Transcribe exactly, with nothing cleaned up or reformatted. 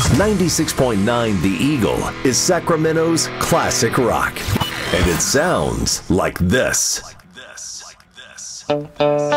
ninety-six point nine The Eagle is Sacramento's classic rock. And it sounds like this.